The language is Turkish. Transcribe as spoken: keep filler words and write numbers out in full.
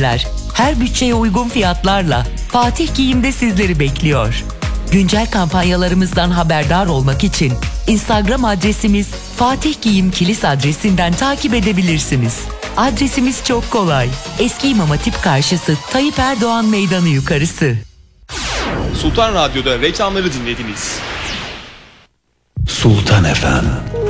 giyimler her bütçeye uygun fiyatlarla Fatih Giyim'de sizleri bekliyor. Güncel kampanyalarımızdan haberdar olmak için Instagram adresimiz Fatih Giyim Kilis adresinden takip edebilirsiniz. Adresimiz çok kolay. Eski İmam Hatip karşısı Tayyip Erdoğan Meydanı yukarısı. Sultan Radyo'da reklamları dinlediniz. Sultan Efem